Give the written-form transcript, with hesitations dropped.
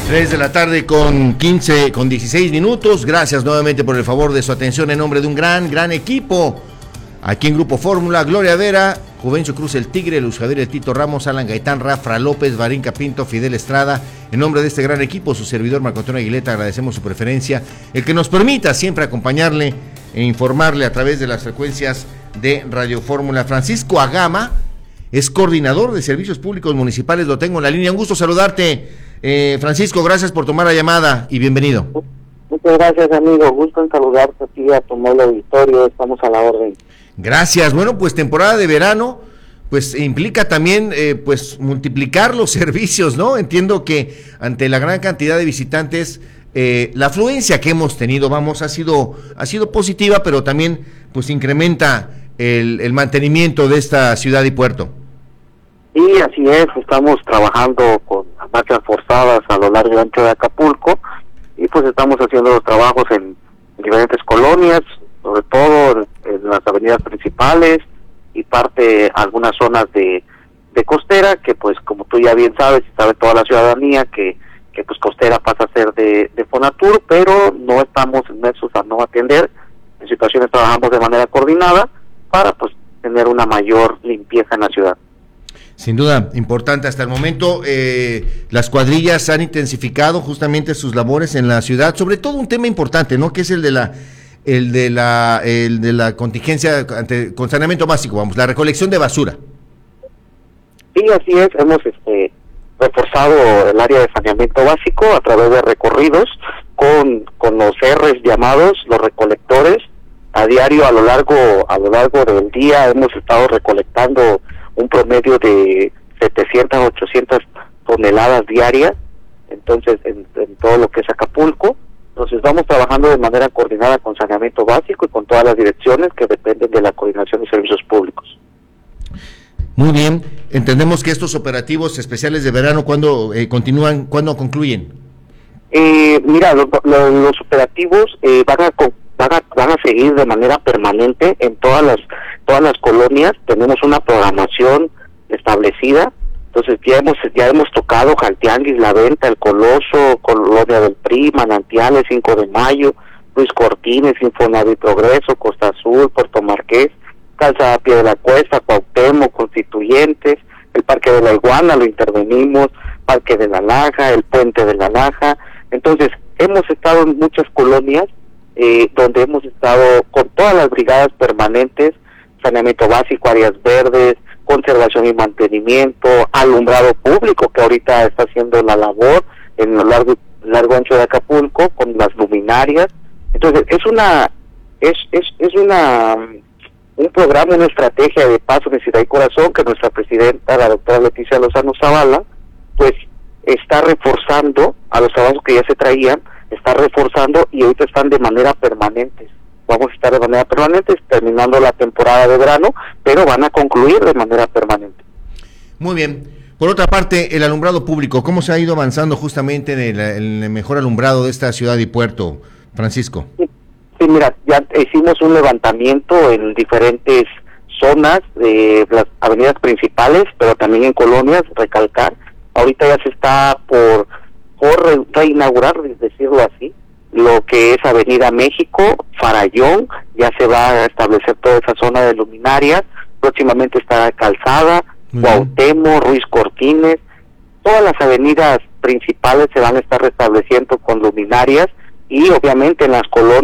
3 de la tarde con 16 minutos. Gracias nuevamente por el favor de su atención en nombre de un gran equipo. Aquí en Grupo Fórmula, Gloria Vera, Juvencio Cruz el Tigre, Luz Javier el Tito Ramos, Alan Gaitán, Rafa López, Barinca Pinto, Fidel Estrada. En nombre de este gran equipo, su servidor Marco Antonio Aguileta, agradecemos su preferencia, el que nos permita siempre acompañarle e informarle a través de las frecuencias de Radio Fórmula. Francisco Agama es coordinador de Servicios Públicos Municipales, lo tengo en la línea. Un gusto saludarte. Francisco, gracias por tomar la llamada y bienvenido. Muchas gracias, amigo. Gusto en saludarte aquí a tu modo auditorio. Estamos a la orden. Gracias. Bueno, pues temporada de verano, pues implica también pues multiplicar los servicios, ¿no? Entiendo que ante la gran cantidad de visitantes, la afluencia que hemos tenido, ha sido positiva, pero también pues incrementa el mantenimiento de esta ciudad y puerto. Sí, así es. Estamos trabajando con marchas forzadas a lo largo y ancho de Acapulco y pues estamos haciendo los trabajos en diferentes colonias, sobre todo en las avenidas principales y algunas zonas de costera, que pues como tú ya bien sabes y sabe toda la ciudadanía que pues costera pasa a ser de Fonatur, pero no estamos inmersos a no atender. En situaciones trabajamos de manera coordinada para pues tener una mayor limpieza en la ciudad. Sin duda, importante hasta el momento. Las cuadrillas han intensificado justamente sus labores en la ciudad, sobre todo un tema importante, ¿no? Que es el de la contingencia con saneamiento básico, la recolección de basura. Sí, así es. Hemos reforzado el área de saneamiento básico a través de recorridos con los R's llamados, los recolectores. A diario, a lo largo del día, hemos estado recolectando un promedio de 700 a 800 toneladas diarias, entonces en todo lo que es Acapulco. Entonces vamos trabajando de manera coordinada con saneamiento básico y con todas las direcciones que dependen de la coordinación de servicios públicos. Muy bien, entendemos que estos operativos especiales de verano, ¿cuándo continúan, cuándo concluyen? Mira, los operativos van a seguir de manera permanente en todas las colonias. Tenemos una programación establecida. Entonces ya hemos tocado Jaltianguis, La Venta, El Coloso, Colonia del PRI, Manantiales, 5 de Mayo, Luis Cortines, Infonavit Progreso, Costa Azul, Puerto Marqués, Calzada Pie de la Cuesta, Cuauhtémoc, Constituyentes, el Parque de la Iguana lo intervenimos, Parque de la Laja, el Puente de la Laja. Entonces hemos estado en muchas colonias donde hemos estado con todas las brigadas permanentes, saneamiento básico, áreas verdes, conservación y mantenimiento, alumbrado público, que ahorita está haciendo la labor en lo largo ancho de Acapulco con las luminarias. Entonces es un programa, una estrategia de Paz, Honestidad y Corazón que nuestra presidenta, la doctora Leticia Lozano Zavala, pues está reforzando a los trabajos que ya se traían, está reforzando y ahorita están de manera permanente. Vamos a estar de manera permanente terminando la temporada de verano, pero van a concluir de manera permanente. Muy bien. Por otra parte, el alumbrado público, ¿cómo se ha ido avanzando justamente en el mejor alumbrado de esta ciudad y puerto, Francisco? Sí, mira, ya hicimos un levantamiento en diferentes zonas de las avenidas principales, pero también en colonias, recalcar. Ahorita ya se está por reinaugurar, decirlo así, lo que es Avenida México, Farallón, ya se va a establecer toda esa zona de luminarias, próximamente estará Calzada, Cuauhtémoc, Ruiz Cortines, todas las avenidas principales se van a estar restableciendo con luminarias y obviamente en las colonias